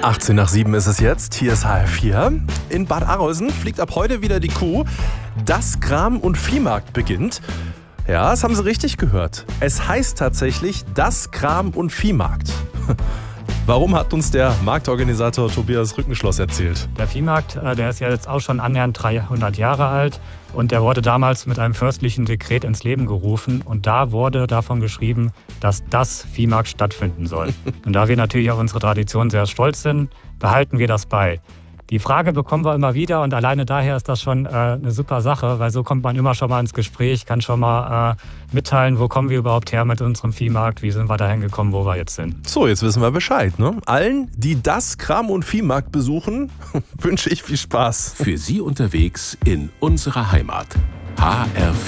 18 nach 7 ist es jetzt. Hier ist HR4. In Bad Arolsen fliegt ab heute wieder die Kuh. Das Kram- und Viehmarkt beginnt. Ja, das haben Sie richtig gehört. Es heißt tatsächlich das Kram- und Viehmarkt. Warum, hat uns der Marktorganisator Tobias Rückenschloss erzählt. Der Viehmarkt, der ist ja jetzt auch schon annähernd 300 Jahre alt und der wurde damals mit einem fürstlichen Dekret ins Leben gerufen und da wurde davon geschrieben, dass das Viehmarkt stattfinden soll. Und da wir natürlich auf unsere Tradition sehr stolz sind, behalten wir das bei. Die Frage bekommen wir immer wieder und alleine daher ist das schon eine super Sache, weil so kommt man immer schon mal ins Gespräch, kann schon mal mitteilen, wo kommen wir überhaupt her mit unserem Viehmarkt, wie sind wir dahin gekommen, wo wir jetzt sind. So, jetzt wissen wir Bescheid, ne? Allen, die das Kram- und Viehmarkt besuchen, wünsche ich viel Spaß. Für Sie unterwegs in unserer Heimat. HR4.